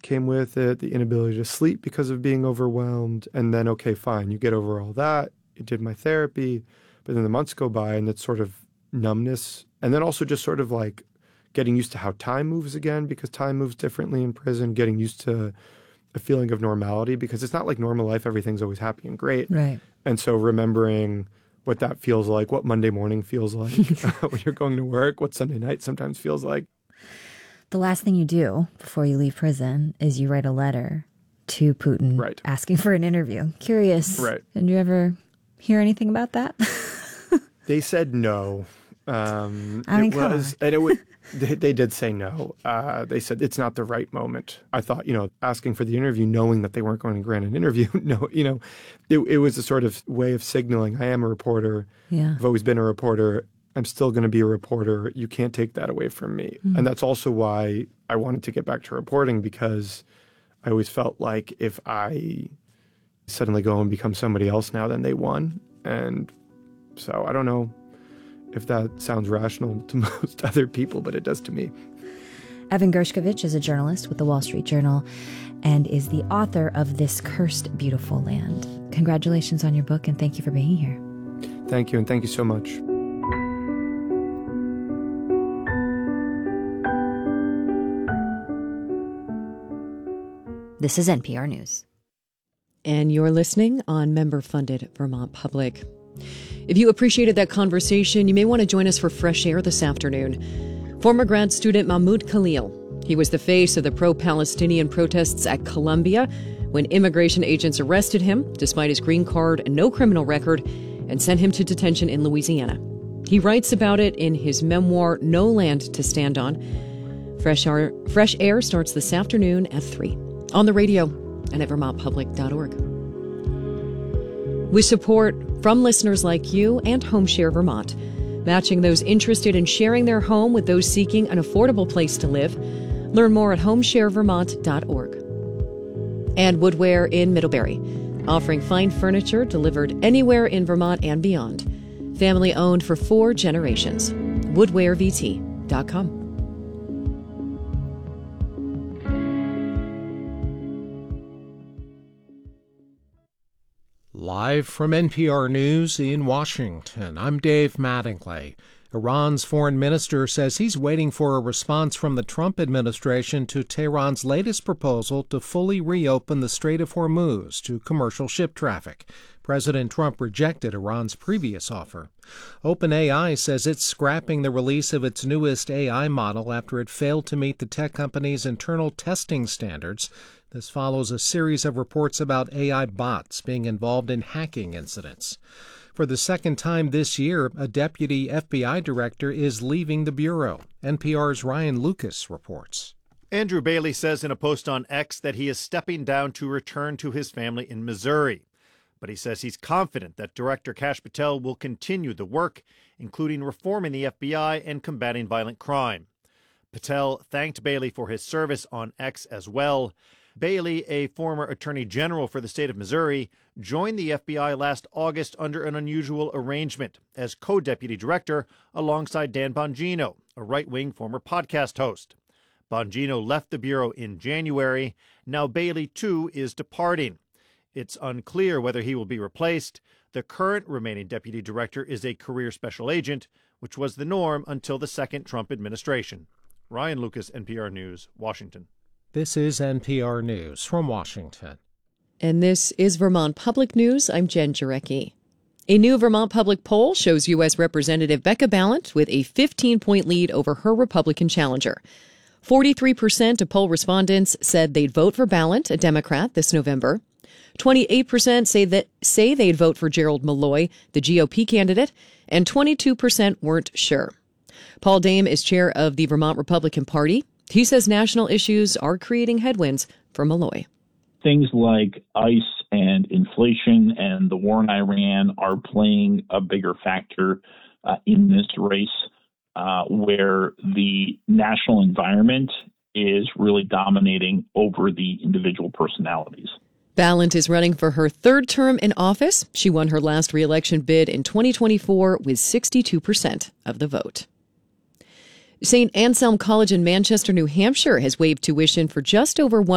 came with it, the inability to sleep because of being overwhelmed. And then, okay, fine, you get over all that. You did my therapy, but then the months go by and it's sort of numbness. And then also just sort of like getting used to how time moves again, because time moves differently in prison, getting used to a feeling of normality, because it's not like normal life. Everything's always happy and great. Right. And so remembering what that feels like, what Monday morning feels like when you're going to work, what Sunday night sometimes feels like. The last thing you do before you leave prison is you write a letter to Putin Right. asking for an interview. Curious. Right. Did you ever hear anything about that? They said no. They did say no. They said it's not the right moment. I thought, asking for the interview, knowing that they weren't going to grant an interview. No, it was a sort of way of signaling, I am a reporter. Yeah. I've always been a reporter. I'm still going to be a reporter. You can't take that away from me. And that's also why I wanted to get back to reporting, because I always felt like if I suddenly go and become somebody else now, then they won. And so I don't know if that sounds rational to most other people, but it does to me. Evan Gershkovich is a journalist with the Wall Street Journal and is the author of This Cursed Beautiful Land. Congratulations on your book, and thank you for being here. Thank you, and thank you so much. This is NPR News. And you're listening on member-funded Vermont Public. If you appreciated that conversation, you may want to join us for Fresh Air this afternoon. Former grad student Mahmoud Khalil. He was the face of the pro-Palestinian protests at Columbia when immigration agents arrested him, despite his green card and no criminal record, and sent him to detention in Louisiana. He writes about it in his memoir, No Land to Stand On. Fresh Air starts this afternoon at 3 on the radio and at vermontpublic.org. With support from listeners like you and HomeShare Vermont, matching those interested in sharing their home with those seeking an affordable place to live. Learn more at homesharevermont.org. And Woodware in Middlebury, offering fine furniture delivered anywhere in Vermont and beyond. Family owned for 4 generations. WoodwareVT.com. Live from NPR News in Washington, I'm Dave Mattingly. Iran's foreign minister says he's waiting for a response from the Trump administration to Tehran's latest proposal to fully reopen the Strait of Hormuz to commercial ship traffic. President Trump rejected Iran's previous offer. OpenAI says it's scrapping the release of its newest AI model after it failed to meet the tech company's internal testing standards. This follows a series of reports about AI bots being involved in hacking incidents. For the second time this year, a deputy FBI director is leaving the Bureau. NPR's Ryan Lucas reports. Andrew Bailey says in a post on X that he is stepping down to return to his family in Missouri. But he says he's confident that Director Kash Patel will continue the work, including reforming the FBI and combating violent crime. Patel thanked Bailey for his service on X as well. Bailey, a former attorney general for the state of Missouri, joined the FBI last August under an unusual arrangement as co-deputy director alongside Dan Bongino, a right-wing former podcast host. Bongino left the Bureau in January. Now Bailey, too, is departing. It's unclear whether he will be replaced. The current remaining deputy director is a career special agent, which was the norm until the second Trump administration. Ryan Lucas, NPR News, Washington. This is NPR News from Washington. And this is Vermont Public News. I'm Jen Jarecki. A new Vermont Public poll shows U.S. Representative Becca Balint with a 15-point lead over her Republican challenger. 43% of poll respondents said they'd vote for Balint, a Democrat, this November. 28% say they'd vote for Gerald Malloy, the GOP candidate, and 22% weren't sure. Paul Dame is chair of the Vermont Republican Party. He says national issues are creating headwinds for Malloy. Things like ICE and inflation and the war in Iran are playing a bigger factor in this race, where the national environment is really dominating over the individual personalities. Balint is running for her third term in office. She won her last re-election bid in 2024 with 62% of the vote. St. Anselm College in Manchester, New Hampshire has waived tuition for just over